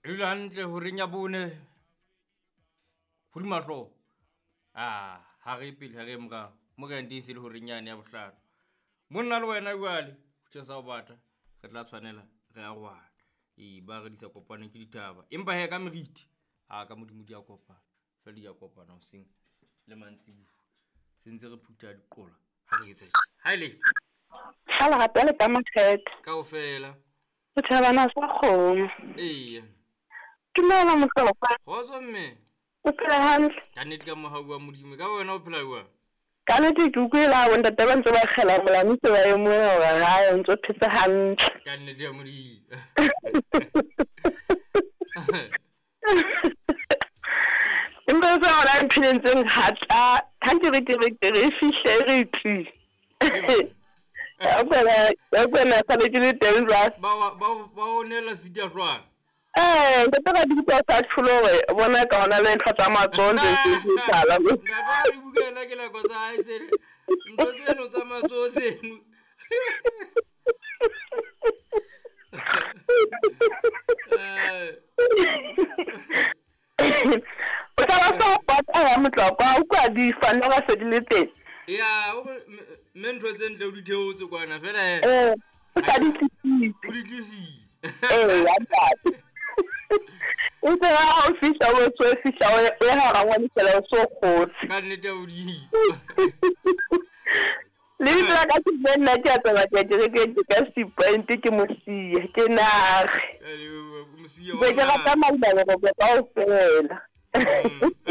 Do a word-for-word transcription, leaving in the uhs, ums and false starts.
Rila hantle hore nya bone. Huri mahlo. Ah, ha re pele ha re mga. Mo ga ndisi le hore nyane ya bohlano. Monna le wena jwale, o tshesa o batla. Re tla tshwanela re a gwana. E ba re di sa kopana ke ditaba. Empa he ka meriti. Ah ka modimo di a kopana. Fela di a kopana o seng le mantsibu. Sentse re phutha diqola. Ha re etse. Ha ile. Hala gape le ka matheta. Kaofela. O thabana sa kgomo. Ee. Ke mona mohlopha. Kgotso mme. O phela hantle. Ka nnete ka mohau wa modimo. Ka wena o phela jwang? Ka nnete ke utlwela ho ntate ba ntse ba kgela molamo se ba ye mo hore ha o ntse phetse hantle. Ka nnete ya modimo. Empa sa hona mphentseng hatla ha ke re ke re ke re fihle re tsi. Ya bona ya bona sa le ke le teng jwa. Ba ba ba o nela sidia jwang? Eh, ntate ba di ka sa tsholowe bona ka hona le ntho tsa matsonde se se sala. Ngaka di bukela ke la go sa itse. Ntho tseno tsa matso tseno. O tla ba ba ya motlokwa o kwa di fana ba se di le teng. Ya, o me ntho tsentle o di theotse kwana fela he. Eh, o sa di tlisi. O di tlisi. Eh, ya ntate. O tsaya ha o fihla o tswe fihla o ya ha rangwa di sela o so khotsi. Ka nnete o di. Le tla ka tsena ke tsa ba ke re ke ka si point ke mosia ke na. Mosia Be ke rata mangala go ka o fela.